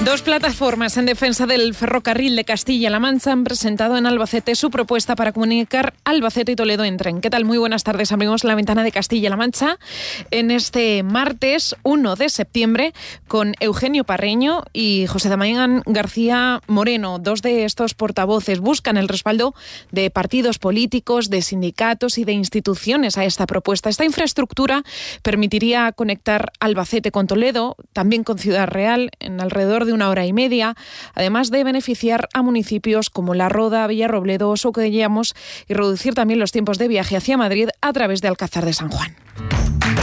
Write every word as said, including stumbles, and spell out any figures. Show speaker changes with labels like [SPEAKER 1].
[SPEAKER 1] Dos plataformas en defensa del ferrocarril de Castilla-La Mancha han presentado en Albacete su propuesta para comunicar Albacete y Toledo en tren. ¿Qué tal? Muy buenas tardes. Abrimos la ventana de Castilla-La Mancha en este martes uno de septiembre con Eugenio Parreño y José Damián García Moreno. Dos de estos portavoces buscan el respaldo de partidos políticos, de sindicatos y de instituciones a esta propuesta. Esta infraestructura permitiría conectar Albacete con Toledo, también con Ciudad Real, en alrededor de una hora y media, además de beneficiar a municipios como La Roda, Villarrobledo o Soquellamos y reducir también los tiempos de viaje hacia Madrid a través de Alcázar de San Juan.